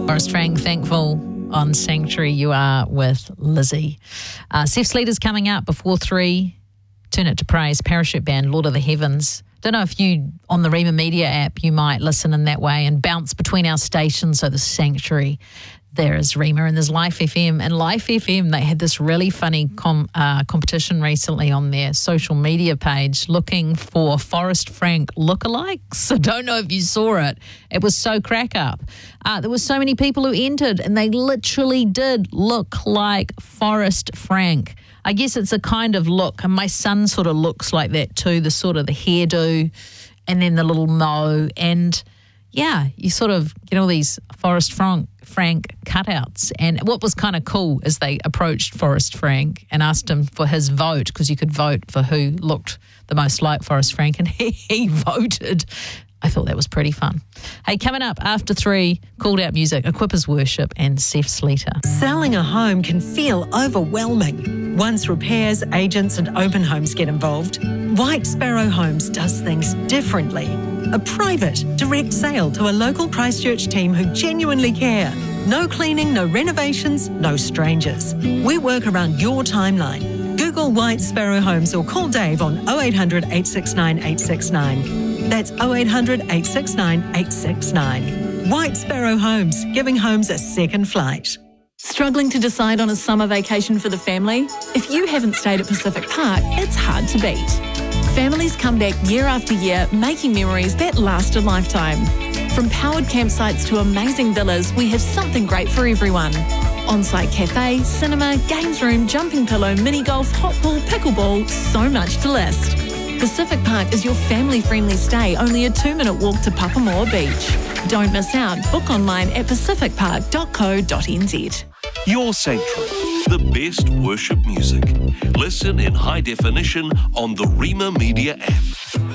Forrest Frank, Thankful on Sanctuary. You are with Lizzie. Seth Sleater's coming up before 3. Turn It to Praise, Parachute Band, Lord of the Heavens. Don't know if you, on the Rima Media app, you might listen in that way and bounce between our stations. So the Sanctuary, there is Rima, and there's Life FM. And Life FM, they had this really funny competition recently on their social media page looking for Forrest Frank lookalikes. I don't know if you saw it. It was so crack up. There were so many people who entered, and they literally did look like Forrest Frank. I guess it's a kind of look, and my son sort of looks like that too, the sort of the hairdo and then the little mo. And yeah, you sort of get all these Forrest Frank cutouts. And what was kind of cool is they approached Forrest Frank and asked him for his vote, because you could vote for who looked the most like Forrest Frank, and he voted. I thought that was pretty fun. Hey, coming up after 3, called out music, Equippers Worship and Seth Sleater. Selling a home can feel overwhelming. Once repairs, agents and open homes get involved, White Sparrow Homes does things differently. A private, direct sale to a local Christchurch team who genuinely care. No cleaning, no renovations, no strangers. We work around your timeline. Google White Sparrow Homes or call Dave on 0800 869 869. That's 0800 869 869. White Sparrow Homes, giving homes a second flight. Struggling to decide on a summer vacation for the family? If you haven't stayed at Pacific Park, it's hard to beat. Families come back year after year, making memories that last a lifetime. From powered campsites to amazing villas, we have something great for everyone. On-site cafe, cinema, games room, jumping pillow, mini golf, hot pool, pickleball, so much to list. Pacific Park is your family-friendly stay, only a 2-minute walk to Papamoa Beach. Don't miss out. Book online at pacificpark.co.nz. Your Sanctuary, the best worship music. Listen in high definition on the Rima Media app.